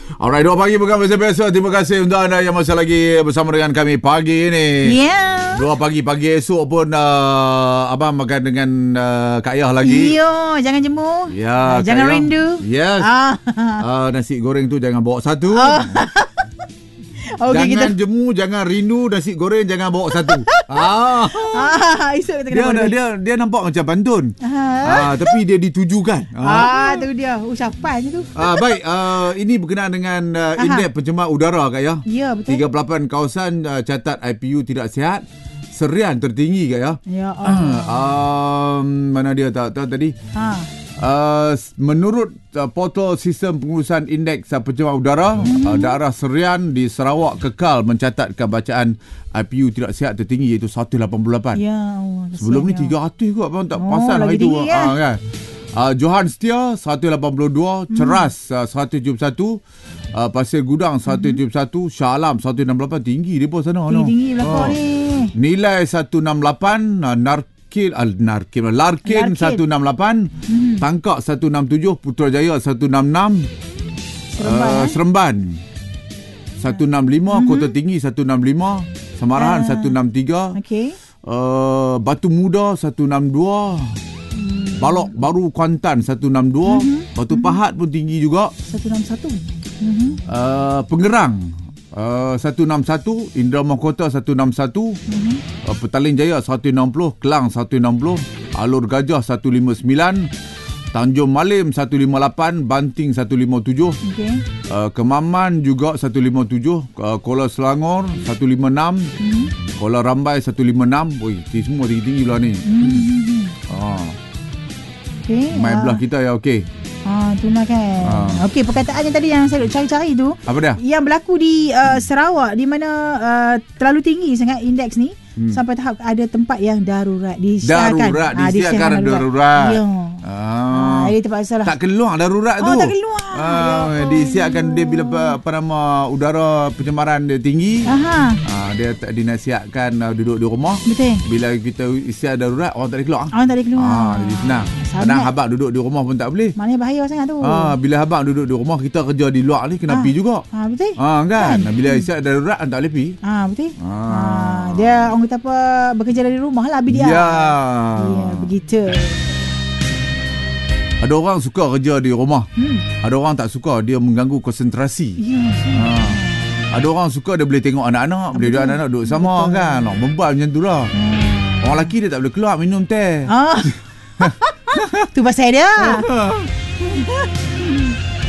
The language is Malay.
Alright, 2 pagi bukan biasa-biasa. Terima kasih untuk anda yang masih lagi bersama dengan kami pagi ini. 2 pagi esok pun abang makan dengan Kak Yah lagi. Jangan jemu. Kak Jangan Yah. rindu. Yes. Nasi goreng tu jangan bawa satu. Okay, jangan jemu, jangan rindu, nasi goreng jangan bawa satu. Esok kita kena dia nampak macam pantun. Tapi dia ditujukan. Tu dia ucapan tu. Baik, ini berkenaan dengan indeks pencemar udara Kak Yah. Ya, betul. 38 kawasan catat IPU tidak sihat. Serian tertinggi Kak Yah. Ya. Mana dia tahu tadi? Menurut portal sistem pengurusan indeks pencemar udara, daerah Serian di Sarawak kekal mencatatkan bacaan IPU tidak sihat tertinggi iaitu 188. Ya Allah. Sebelum ni 300 kot abang tak pasal hari tu. Kan? Johan Setia 182, Ceras 171, Pasir Gudang 171, Shah Alam 168. Tinggi dia pun sana. Tinggi belakang ni. Nilai 168, Larkin 168, Tangkak 167, Putrajaya 166, Seremban 165, Kota Tinggi 165, Samarahan 163, Batu Muda 162, Balok Baru Kuantan 162, Batu Pahat pun tinggi juga 161, Pengerang 161, Indra Mahkota 161, Petaling Jaya 160, Kelang 160, Alor Gajah 159, Tanjung Malim 158, Banting 157, Kemaman juga 157, Kuala Selangor 156, Kuala Rambai 156. Oi, semua tinggi-tinggi belah ni. Main belah kita ya okey. Tu lah kan. Okey, perkataan yang tadi yang saya cari-cari tu. Apa dia? Yang berlaku di Sarawak di mana terlalu tinggi sangat indeks ni. Sampai tahap ada tempat yang darurat disiarkan. Disiarkan darurat. Ya. Dia tempat salah. Tak keluar darurat tu. Tak keluar. Disiarkan dia bila udara pencemaran dia tinggi. Dia tak dinasihatkan duduk di rumah. Betul. Bila kita isiar darurat, orang tak boleh keluar. Jadi senang. Kadang abang duduk di rumah pun tak boleh. Maknanya bahaya sangat tu. Bila abang duduk di rumah, kita kerja di luar ni kena pi juga. Betul. Kan? Bila isiar darurat tak boleh pi. Betul. Dia orang kata apa, bekerja dari rumah lah dia. Ya, begitu. Ada orang suka kerja di rumah. Ada orang tak suka, dia mengganggu konsentrasi. Ada orang suka dia boleh tengok anak-anak, boleh anak-anak duduk sama. Betul. Kan. Bebal macam tu lah. Orang lelaki dia tak boleh keluar minum teh. Tu pasal dia.